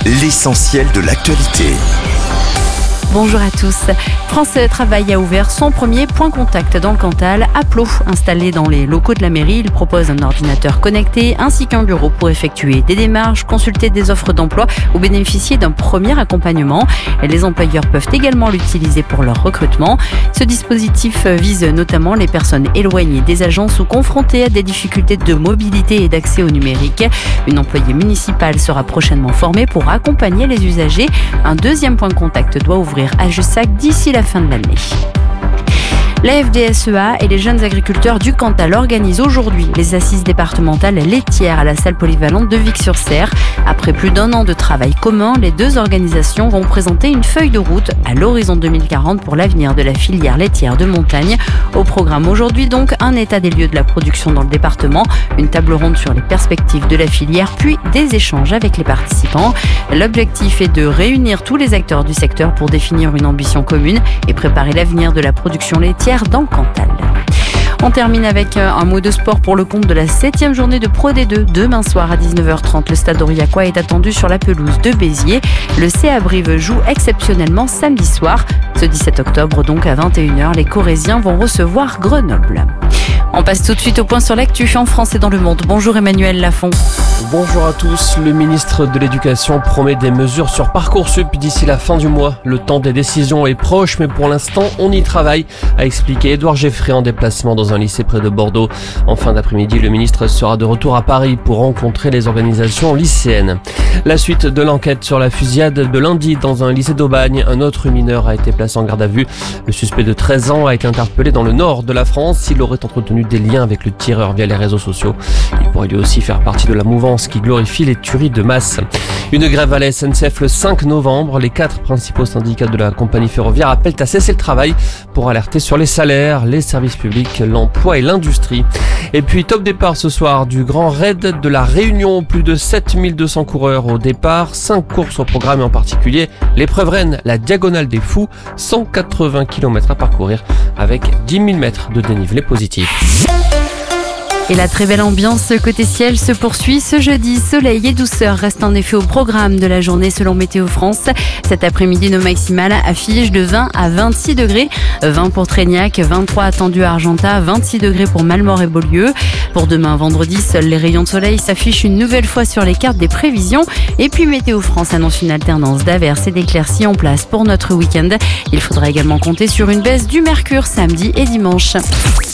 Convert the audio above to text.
l'essentiel de l'actualité. Bonjour à tous. France Travail a ouvert son premier point contact dans le Cantal à Plot. Installé dans les locaux de la mairie, il propose un ordinateur connecté ainsi qu'un bureau pour effectuer des démarches, consulter des offres d'emploi ou bénéficier d'un premier accompagnement. Les employeurs peuvent également l'utiliser pour leur recrutement. Ce dispositif vise notamment les personnes éloignées des agences ou confrontées à des difficultés de mobilité et d'accès au numérique. Une employée municipale sera prochainement formée pour accompagner les usagers. Un deuxième point de contact doit ouvrir à Jussac d'ici la fin de l'année. La FDSEA et les jeunes agriculteurs du Cantal organisent aujourd'hui les assises départementales laitières à la salle polyvalente de Vic-sur-Cère. Après plus d'un an de travail commun, les deux organisations vont présenter une feuille de route à l'horizon 2040 pour l'avenir de la filière laitière de montagne. Au programme aujourd'hui donc, un état des lieux de la production dans le département, une table ronde sur les perspectives de la filière, puis des échanges avec les participants. L'objectif est de réunir tous les acteurs du secteur pour définir une ambition commune et préparer l'avenir de la production laitière dans le Cantal. On termine avec un mot de sport pour le compte de la 7e journée de Pro D2. Demain soir à 19h30, le Stade Aurillacois est attendu sur la pelouse de Béziers. Le CA Brive joue exceptionnellement samedi soir. Ce 17 octobre, donc à 21h, les Corésiens vont recevoir Grenoble. On passe tout de suite au point sur l'actu en France et dans le monde. Bonjour Emmanuel Lafont. Bonjour à tous. Le ministre de l'Éducation promet des mesures sur Parcoursup d'ici la fin du mois. Le temps des décisions est proche, mais pour l'instant, on y travaille, a expliqué Édouard Geffray en déplacement dans un lycée près de Bordeaux. En fin d'après-midi, le ministre sera de retour à Paris pour rencontrer les organisations lycéennes. La suite de l'enquête sur la fusillade de lundi dans un lycée d'Aubagne. Un autre mineur a été placé en garde à vue. Le suspect de 13 ans a été interpellé dans le nord de la France. Il aurait entretenu des liens avec le tireur via les réseaux sociaux. Il pourrait lui aussi faire partie de la mouvance qui glorifie les tueries de masse. Une grève à la SNCF le 5 novembre. Les 4 principaux syndicats de la compagnie ferroviaire appellent à cesser le travail pour alerter sur les salaires, les services publics, l'emploi et l'industrie. Et puis top départ ce soir du grand raid de la Réunion. Plus de 7200 coureurs au départ, 5 courses au programme et en particulier l'épreuve reine, la Diagonale des Fous, 180 km à parcourir avec 10 000 mètres de dénivelé positif. Et la très belle ambiance côté ciel se poursuit ce jeudi. Soleil et douceur restent en effet au programme de la journée selon Météo France. Cet après-midi, nos maximales affichent de 20 à 26 degrés. 20 pour Trégnac, 23 attendus à Argentat, 26 degrés pour Malmort et Beaulieu. Pour demain vendredi, seuls les rayons de soleil s'affichent une nouvelle fois sur les cartes des prévisions. Et puis Météo France annonce une alternance d'averses et d'éclaircies en place pour notre week-end. Il faudra également compter sur une baisse du mercure samedi et dimanche.